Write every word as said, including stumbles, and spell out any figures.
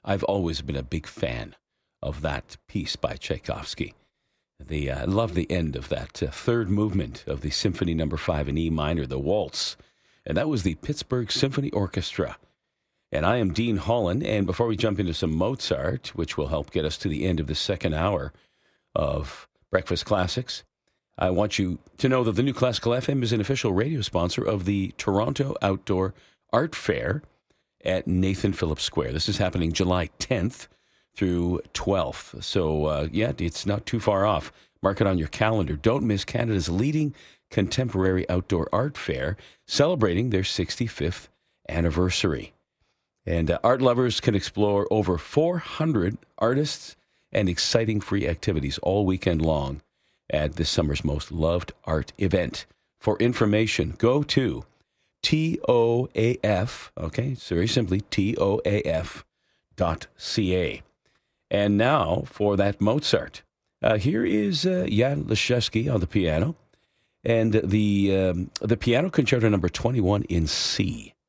I've always been a big fan of that piece by Tchaikovsky. The, uh, I love the end of that uh, third movement of the Symphony Number Five in E minor, the waltz, and that was the Pittsburgh Symphony Orchestra. And I am Dean Holland, and before we jump into some Mozart, which will help get us to the end of the second hour of Breakfast Classics, I want you to know that the New Classical F M is an official radio sponsor of the Toronto Outdoor Art Fair at Nathan Phillips Square. This is happening July tenth through twelfth. So, uh, yeah, it's not too far off. Mark it on your calendar. Don't miss Canada's leading contemporary outdoor art fair, celebrating their sixty-fifth anniversary. And uh, art lovers can explore over four hundred artists and exciting free activities all weekend long at this summer's most loved art event. For information, go to T O A F, okay, it's very simply T O A F dot C A. And now for that Mozart. Uh, here is uh, Jan Leszewski on the piano, and the um, the piano concerto number twenty-one in C.